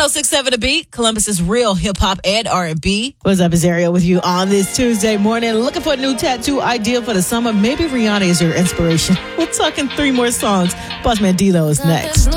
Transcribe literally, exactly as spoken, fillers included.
oh six point seven The Beat, Columbus's real hip-hop and R and B. What's up, it's Ariel with you on this Tuesday morning. Looking for a new tattoo idea for the summer? Maybe Rihanna is your inspiration. We're talking three more songs. Bossman D-Lo is next.